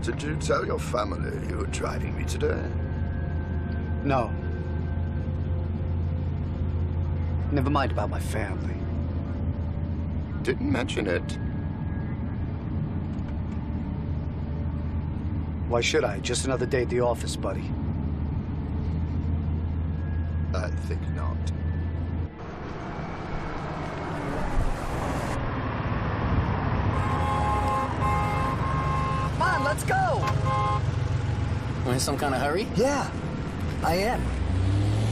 Did you tell your family you were driving me today? No. Never mind about my family. Didn't mention it. Why should I? Just another day at the office, buddy. I think not. Come on, let's go! You in some kind of hurry? Yeah, I am.